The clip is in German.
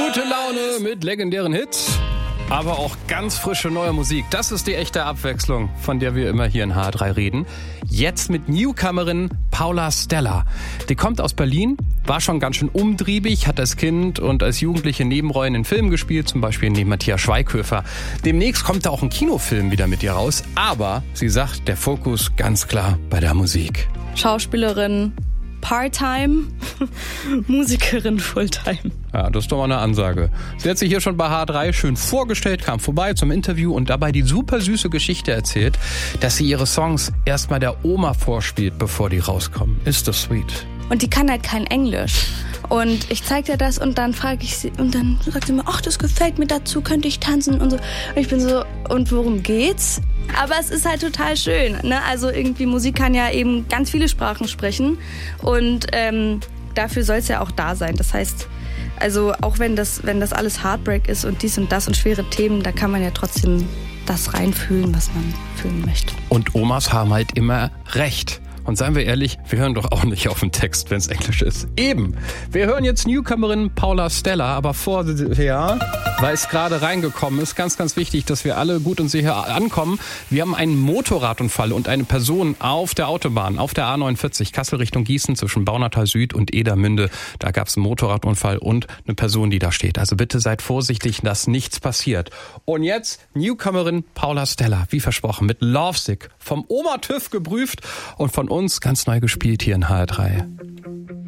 Gute Laune mit legendären Hits, aber auch ganz frische neue Musik. Das ist die echte Abwechslung, von der wir immer hier in H3 reden. Jetzt mit Newcomerin Paula Stella. Die kommt aus Berlin, war schon ganz schön umtriebig, hat als Kind und als Jugendliche Nebenrollen in Filmen gespielt, zum Beispiel neben Matthias Schweighöfer. Demnächst kommt da auch ein Kinofilm wieder mit ihr raus, aber sie sagt, der Fokus ganz klar bei der Musik. Schauspielerin Part-Time, Musikerin Fulltime. Ja, das ist doch mal eine Ansage. Sie hat sich hier schon bei H3 schön vorgestellt, kam vorbei zum Interview und dabei die super süße Geschichte erzählt, dass sie ihre Songs erstmal der Oma vorspielt, bevor die rauskommen. Ist das sweet? Und die kann halt kein Englisch. Und ich zeig ihr das und dann frage ich sie und dann sagt sie mir, ach, das gefällt mir, dazu könnte ich tanzen und so. Und ich bin so, und worum geht's? Aber es ist halt total schön, ne? Also irgendwie Musik kann ja eben ganz viele Sprachen sprechen und dafür soll es ja auch da sein. Das heißt, also auch wenn das alles Heartbreak ist und dies und das und schwere Themen, da kann man ja trotzdem das reinfühlen, was man fühlen möchte. Und Omas haben halt immer recht. Und seien wir ehrlich, wir hören doch auch nicht auf den Text, wenn es Englisch ist. Eben. Wir hören jetzt Newcomerin Paula Stella, aber vorher, weil es gerade reingekommen ist, ganz, ganz wichtig, dass wir alle gut und sicher ankommen. Wir haben einen Motorradunfall und eine Person auf der Autobahn, auf der A49, Kassel Richtung Gießen, zwischen Baunatal Süd und Edermünde. Da gab es einen Motorradunfall und eine Person, die da steht. Also bitte seid vorsichtig, dass nichts passiert. Und jetzt Newcomerin Paula Stella, wie versprochen, mit Lovesick, vom Oma TÜV geprüft und von uns ganz neu gespielt hier in HR3.